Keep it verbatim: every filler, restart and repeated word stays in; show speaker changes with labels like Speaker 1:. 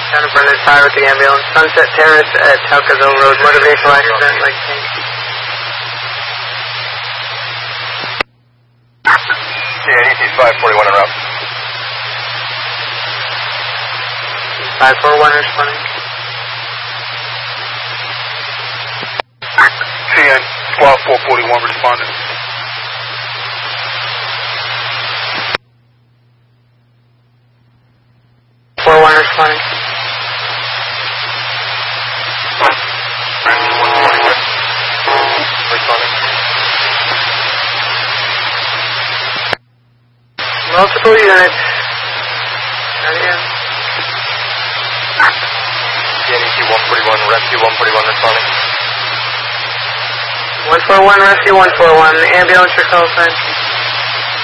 Speaker 1: Center Brenner's Fire with the ambulance. Sunset Terrace at Talcazzo Road. Motor vehicle accident, Lake King.
Speaker 2: Yeah, E T five forty-one en route.
Speaker 1: five four one responding.
Speaker 2: C N twelve four forty-one responding.
Speaker 1: four one responding. Multiple units. Ready in.
Speaker 2: C N E T one forty-one, rescue one forty-one responding.
Speaker 1: one four one, rescue one four one. Ambulance, your call sign.